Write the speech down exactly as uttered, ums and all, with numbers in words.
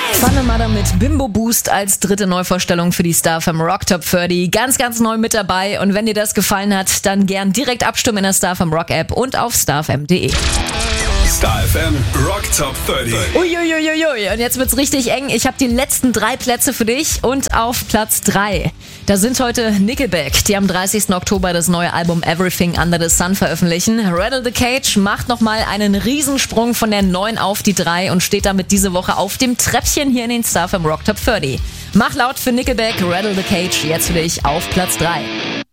Funne Mother mit Bimbo Boost als dritte Neuvorstellung für die StarFM Rock Top dreißig. Ganz, ganz neu mit dabei. Und wenn dir das gefallen hat, dann gern direkt abstimmen in der StarFM Rock App und auf starfm punkt de. StarFM Rock Top dreißig. Uiuiuiui, und jetzt wird's richtig eng. Ich habe die letzten drei Plätze für dich und auf Platz drei. Da sind heute Nickelback, die am dreißigsten Oktober das neue Album Everything Under the Sun veröffentlichen. Rattle the Cage macht nochmal einen Riesensprung von der neun auf die drei und steht damit diese Woche auf dem Treppchen hier in den StarFM Rock Top dreißig. Mach laut für Nickelback, Rattle the Cage, jetzt für dich auf Platz drei.